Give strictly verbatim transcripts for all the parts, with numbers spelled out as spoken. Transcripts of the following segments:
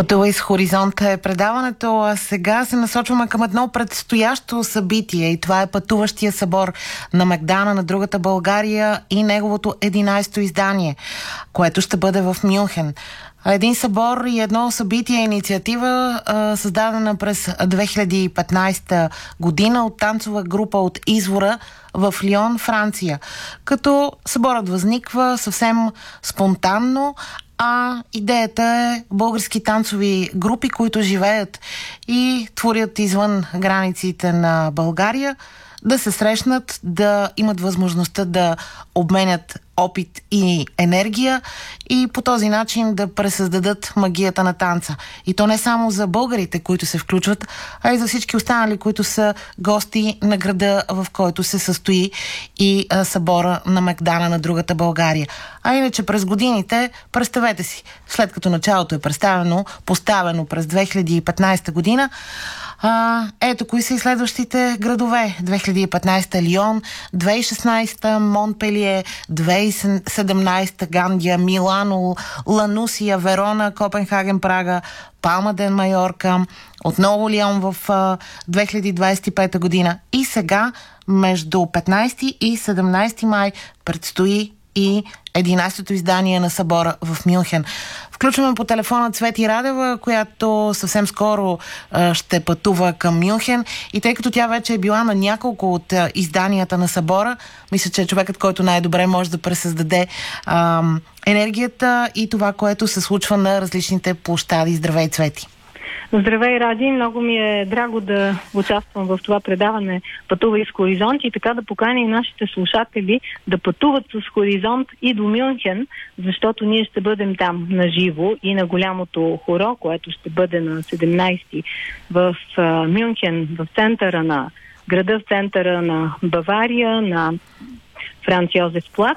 Пътувай с Хоризонт е предаването, а сега се насочваме към едно предстоящо събитие и това е пътуващия събор на Мегдана на другата България и неговото единайсето издание, което ще бъде в Мюнхен. Един събор и едно събитие, инициатива, създадена през две хиляди и петнайсета година от танцова група от Извора в Лион, Франция. Като съборът възниква съвсем спонтанно, а идеята е български танцови групи, които живеят и творят извън границите на България, да се срещнат, да имат възможността да обменят опит и енергия и по този начин да пресъздадат магията на танца. И то не само за българите, които се включват, а и за всички останали, които са гости на града, в който се състои и а, събора на Мегдана на другата България. А иначе през годините, представете си, след като началото е представено, поставено през две хиляди и петнайсета година, А, ето кои са и следващите градове. две хиляди и петнайсета Лион, две хиляди и шестнайсета Монпелие, две хиляди и седемнайсета Гандия, Милано, Ланусия, Верона, Копенхаген, Прага, Палма де Майорка, отново Лион в а, две хиляди двайсет и пета година. И сега между петнайсети и седемнайсети май предстои и единайсетото издание на събора в Мюнхен. Включваме по телефона Цвети Радева, която съвсем скоро а, ще пътува към Мюнхен. И тъй като тя вече е била на няколко от а, изданията на събора, мисля, че е човекът, който най-добре може да пресъздаде а, енергията и това, което се случва на различните площади. Здравей, Цвети! Здравей, Ради! Много ми е драго да участвам в това предаване "Пътувай с Хоризонт" и така да поканя и нашите слушатели да пътуват с Хоризонт и до Мюнхен, защото ние ще бъдем там на живо и на голямото хоро, което ще бъде на седемнайсети в а, Мюнхен, в центъра на града, в центъра на Бавария, на Франц Йозеф Плац,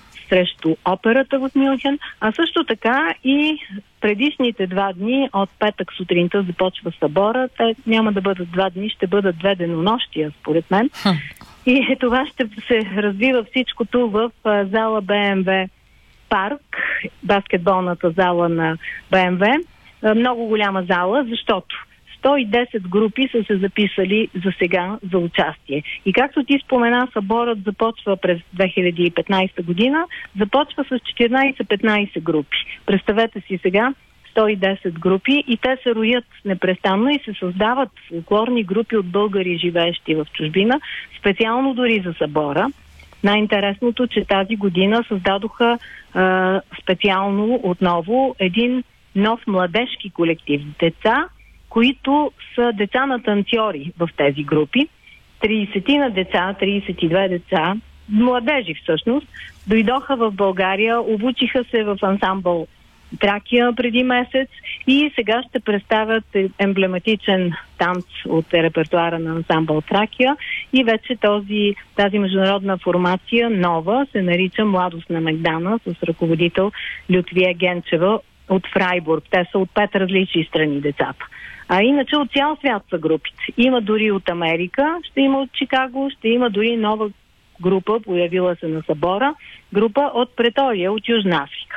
срещу операта в Мюнхен, а също така и предишните два дни от петък сутринта започва събора. Те няма да бъдат два дни, ще бъдат две денонощия, според мен. Хм. И това ще се развива всичкото в зала Б М В Парк, баскетболната зала на Б М В. Много голяма зала, защото сто и десет групи са се записали за сега за участие. И както ти спомена, съборът започва през две хиляди и петнайсета година, започва с четиринайсет-петнайсет групи. Представете си сега сто и десет групи и те се роят непрестанно и се създават фолклорни групи от българи, живеещи в чужбина, специално дори за събора. Най-интересното, че тази година създадоха а, специално отново един нов младежки колектив. Деца, които са деца на танцори в тези групи. трийсет деца, трийсет и две деца, младежи всъщност, дойдоха в България, обучиха се в ансамбъл Тракия преди месец и сега ще представят емблематичен танц от репертуара на ансамбъл Тракия и вече този, тази международна формация нова се нарича "Младост на Мегдана" с ръководител Лютвия Генчева от Фрайбург. Те са от пет различни страни децата. А иначе от цял свят са групите. Има дори от Америка, ще има от Чикаго, ще има дори нова група, появила се на събора, група от Претория, от Южна Африка.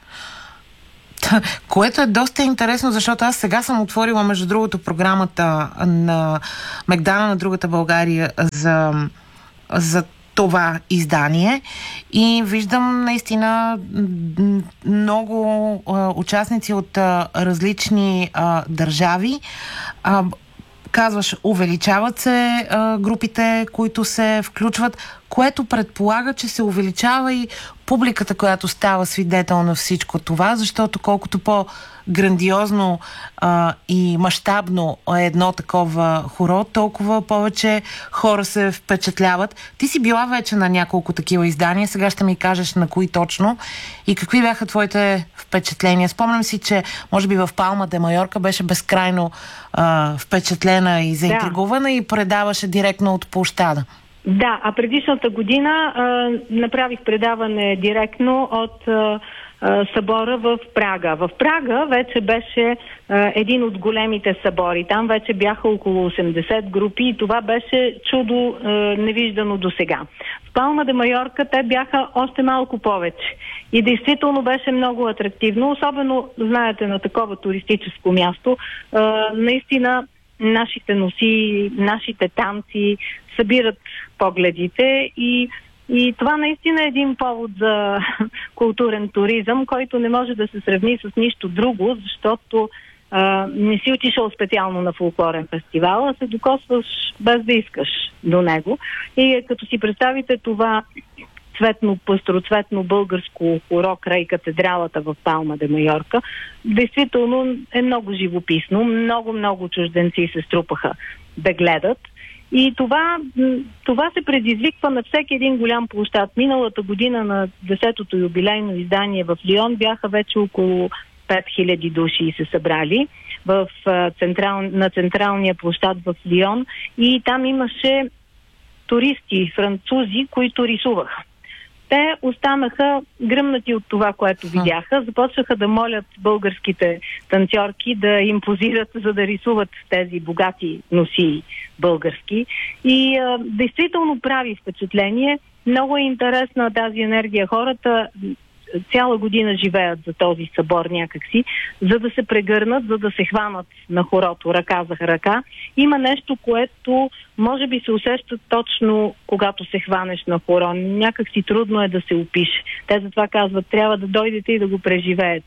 Което е доста интересно, защото аз сега съм отворила, между другото, програмата на Мегдана на другата България за, за това издание и виждам наистина много а, участници от а, различни а, държави. А, казваш, увеличават се а, групите, които се включват, което предполага, че се увеличава и публиката, която става свидетел на всичко това, защото колкото по-грандиозно а, и мащабно е едно такова хоро, толкова повече хора се впечатляват. Ти си била вече на няколко такива издания, сега ще ми кажеш на кои точно и какви бяха твоите впечатления. Спомням си, че може би в Палма де Майорка беше безкрайно а, впечатлена и заинтригувана, да, и предаваше директно от площада. Да, а предишната година а, направих предаване директно от а, събора в Прага. В Прага вече беше а, един от големите събори. Там вече бяха около осемдесет групи и това беше чудо а, невиждано досега. В Палма де Майорка те бяха още малко повече. И действително беше много атрактивно, особено, знаете, на такова туристическо място. А, наистина нашите носи, нашите танци събират погледите и И това наистина е един повод за културен туризъм, който не може да се сравни с нищо друго, защото а, не си отишъл специално на фолклорен фестивал, а се докосваш без да искаш до него. И като си представите това цветно, пъстроцветно българско хоро край катедралата в Палма де Майорка, действително е много живописно. Много-много чужденци се струпаха да гледат. И това, това се предизвиква на всеки един голям площад. Миналата година на десетото юбилейно издание в Лион бяха вече около пет хиляди души се събрали в, централ, на централния площад в Лион и там имаше туристи, французи, които рисуваха. Те останаха гръмнати от това, което видяха. Започнаха да молят българските танцорки да им позират, за да рисуват тези богати носии български. И а, действително прави впечатление. Много е интересна тази енергия. Хората цяла година живеят за този събор някакси, за да се прегърнат, за да се хванат на хорото ръка за ръка. Има нещо, което може би се усеща точно когато се хванеш на хоро. Някакси трудно е да се опише. Те затова казват, трябва да дойдете и да го преживеете.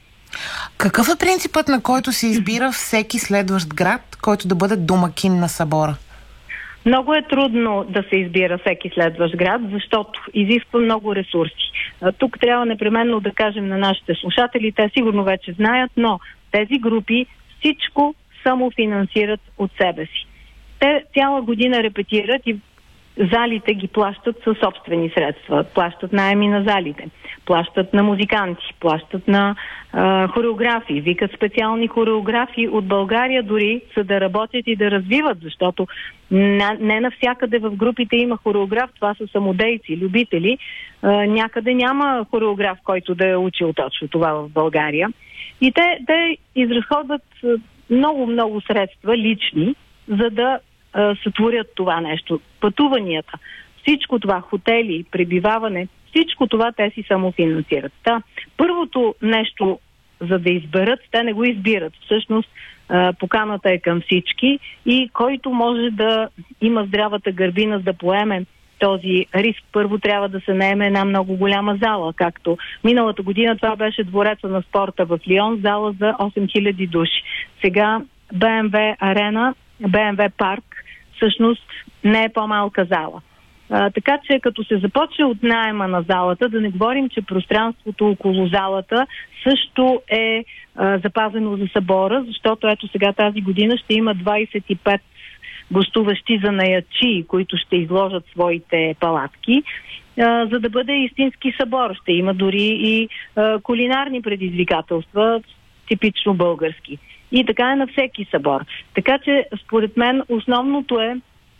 Какъв е принципът, на който се избира всеки следващ град, който да бъде домакин на събора? Много е трудно да се избира всеки следващ град, защото изисква много ресурси. Тук трябва непременно да кажем на нашите слушатели, те сигурно вече знаят, но тези групи всичко самофинансират от себе си. Те цяла година репетират и залите ги плащат със собствени средства. Плащат наеми на залите, плащат на музиканти, плащат на а, хореографи, викат специални хореографи от България дори, за да работят и да развиват, защото не, не навсякъде в групите има хореограф, това са самодейци, любители. А, някъде няма хореограф, който да е учил точно това в България. И те, те изразходват много-много средства лични, за да сътворят това нещо. Пътуванията, всичко това, хотели, пребиваване, всичко това те си самофинансират. Та, първото нещо, за да изберат, те не го избират. Всъщност, поканата е към всички и който може да има здравата гърбина да поеме този риск, първо трябва да се наеме една много голяма зала, както миналата година това беше двореца на спорта в Лион, зала за осем хиляди души. Сега Б М В арена, Б М В парк, всъщност не е по-малка зала. А, така че като се започне от наема на залата, да не говорим, че пространството около залата също е а, запазено за събора, защото ето сега тази година ще има двадесет и пет гостуващи занаятчии, които ще изложат своите палатки, а, за да бъде истински събор. Ще има дори и а, кулинарни предизвикателства, типично български. И така е на всеки събор. Така че, според мен, основното е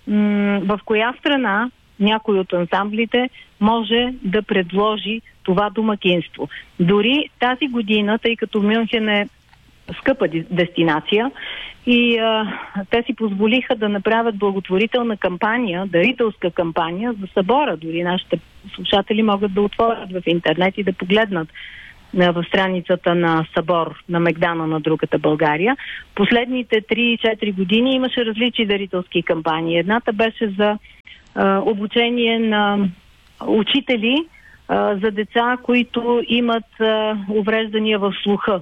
м- в коя страна някой от ансамблите може да предложи това домакинство. Дори тази година, тъй като Мюнхен е скъпа дестинация и а, те си позволиха да направят благотворителна кампания, дарителска кампания за събора. Дори нашите слушатели могат да отворят в интернет и да погледнат в страницата на събор на Мегдана на другата България. Последните три-четири години имаше различни дарителски кампании. Едната беше за а, обучение на учители а, за деца, които имат а, увреждания в слуха.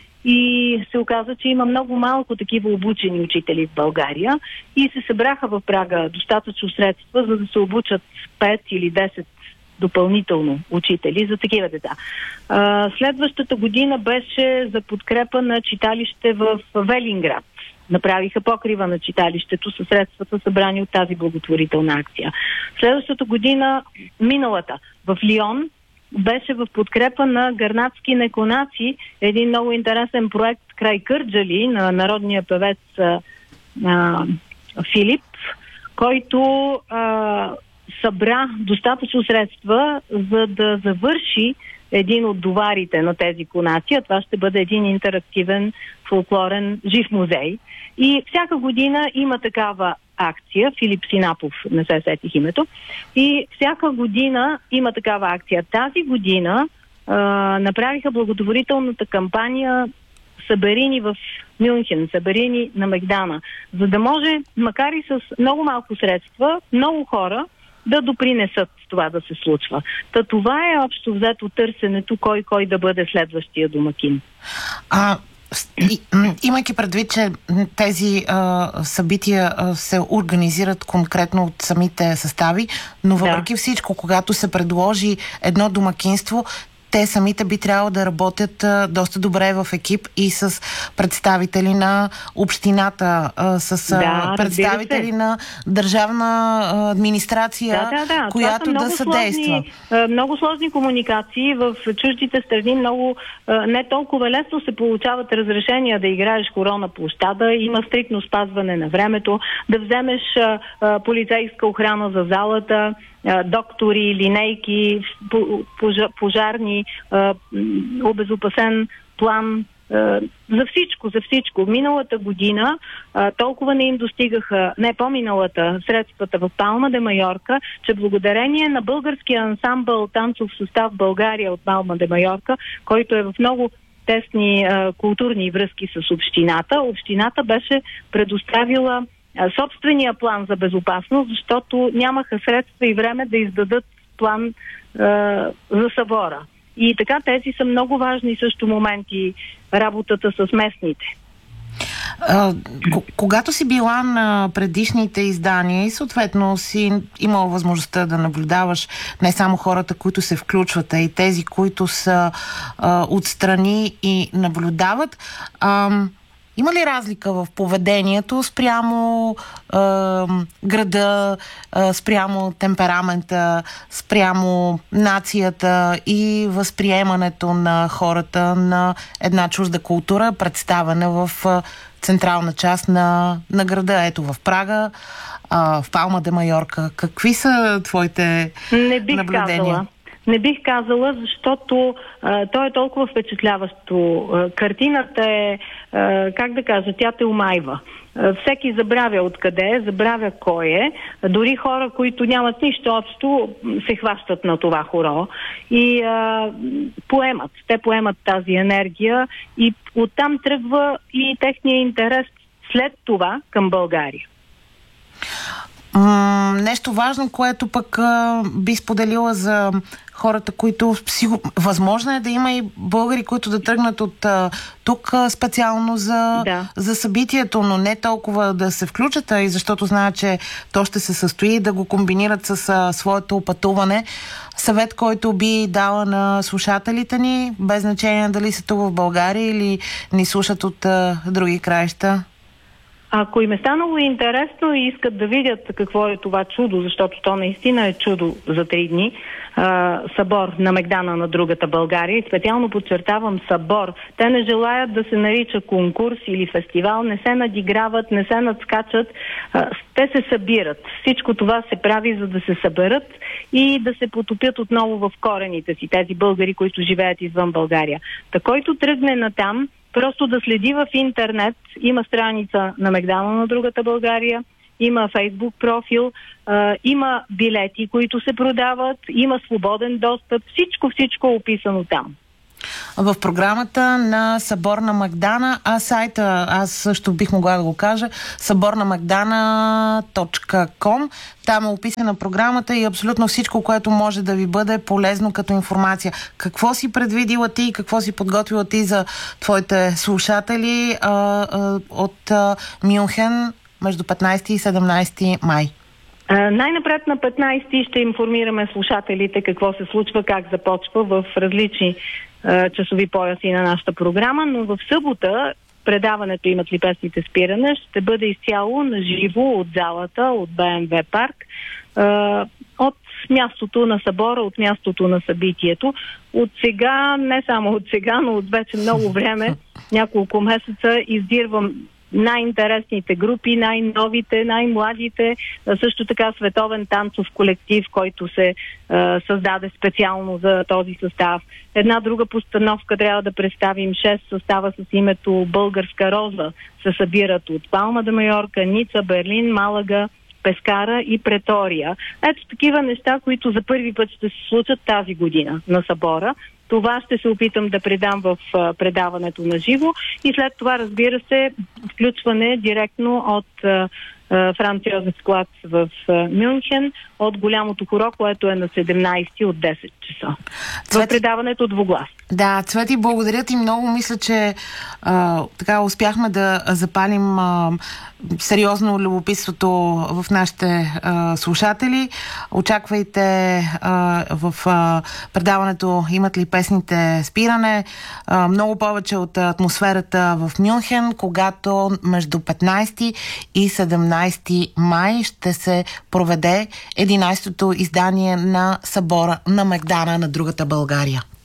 И се оказа, че има много малко такива обучени учители в България и се събраха в Прага достатъчно средства, за да се обучат пет или десет допълнително учители за такива деца. А, следващата година беше за подкрепа на читалище в Велинград. Направиха покрива на читалището със средствата, събрани от тази благотворителна акция. Следващата година, миналата, в Лион, беше в подкрепа на гърнатски неконаци, един много интересен проект край Кърджали на народния певец а, а, Филип, който а, събра достатъчно средства, за да завърши един от доварите на тези конаци, а това ще бъде един интерактивен фолклорен жив музей. И всяка година има такава акция, Филип Синапов, не се сетих името, и всяка година има такава акция. Тази година а, направиха благотворителната кампания "Събери ни в Мюнхен", "Събери ни на Мегдана", за да може, макар и с много малко средства, много хора да допринесат това да се случва. Та това е общо взето търсенето кой кой да бъде следващия домакин. А, и, имайки предвид, че тези а, събития а, се организират конкретно от самите състави, но въпреки да. всичко, когато се предложи едно домакинство, те самите би трябвало да работят а, доста добре в екип и с представители на общината, а, с а, да, представители на държавна а, администрация, да, да, да. която да съдейства. Сложни, много сложни комуникации в чуждите страни. Много не толкова лесно се получават разрешения да играеш хоро на площада. Има стриктно спазване на времето, да вземеш а, а, полицейска охрана за залата, доктори, линейки, пожарни, обезопасен план, за всичко, за всичко. Миналата година толкова не им достигаха, не по-миналата, средствата в Палма де Майорка, че благодарение на българския ансамбъл танцов състав България от Палма де Майорка, който е в много тесни културни връзки с общината, общината беше предоставила собствения план за безопасност, защото нямаха средства и време да издадат план е, за събора. И така тези са много важни също моменти, работата с местните. А, когато си била на предишните издания и съответно си имала възможността да наблюдаваш не само хората, които се включват, а и тези, които са а, отстрани и наблюдават, а, има ли разлика в поведението спрямо е, града, е, спрямо темперамента, спрямо нацията и възприемането на хората на една чужда култура, представена в е, централна част на, на града? Ето в Прага, е, в Палма де Майорка. Какви са твоите Не бих наблюдения? Казала. Не бих казала, защото а, то е толкова впечатляващо. А, картината е, а, как да кажа, тя те умайва. А, всеки забравя откъде е, забравя кой е. А, дори хора, които нямат нищо общо, се хващат на това хоро и а, поемат. Те поемат тази енергия и оттам тръгва и техния интерес след това към България. М- нещо важно, което пък а, би споделила за хората, които сигур... възможно е да има и българи, които да тръгнат от а, тук а, специално за, да. за събитието, но не толкова да се включат, а и защото знаят, че то ще се състои, да го комбинират с а, своето пътуване. Съвет, който би дала на слушателите ни, без значение дали са тук в България или ни слушат от а, други краища. Ако им е станало интересно и искат да видят какво е това чудо, защото то наистина е чудо за три дни, а, събор на Мегдана на другата България, и специално подчертавам събор. Те не желаят да се нарича конкурс или фестивал, не се надиграват, не се надскачат, а, те се събират. Всичко това се прави, за да се съберат и да се потопят отново в корените си, тези българи, които живеят извън България. Та който тръгне натам, просто да следи в интернет, има страница на Мегдана на другата България, има фейсбук профил, а, има билети, които се продават, има свободен достъп, всичко, всичко е описано там. В програмата на Събор на Мегдана, а сайта, аз също бих могла да го кажа, събор на мегдана точка ком. Там е описана програмата и абсолютно всичко, което може да ви бъде полезно като информация. Какво си предвидила ти и какво си подготвила ти за твоите слушатели а, а, от а, Мюнхен между петнайсети и седемнайсети май? Uh, най-напред на петнайсети ще информираме слушателите какво се случва, как започва в различни uh, часови пояси на нашата програма, но в събота предаването "Имат ли песните спиране" ще бъде изцяло на живо от залата, от Б М В парк, uh, от мястото на събора, от мястото на събитието. От сега, не само от сега, но от вече много време, няколко месеца, издирвам най-интересните групи, най-новите, най-младите, също така световен танцов колектив, който се а, създаде специално за този състав. Една друга постановка трябва да представим шест състава с името Българска роза. Се събират от Палма де Майорка, Ница, Берлин, Малага, Пескара и Претория. Ето такива неща, които за първи път ще се случат тази година на събора. Това ще се опитам да предам в а, предаването на живо и след това, разбира се, включване директно от а, а, Франц Йозеф Клац в а, Мюнхен от голямото хоро, което е на седемнайсети от десет часа. Цвети... В предаването двуглас. Да, Цвети, благодаря ти много. Мисля, че а, така успяхме да запалим а, сериозно любопитството в нашите а, слушатели. Очаквайте а, в а, предаването Имат ли песните спиране? А, много повече от атмосферата в Мюнхен, когато между петнайсети и седемнайсети май ще се проведе единайсетото издание на събора на Мегдана на другата България.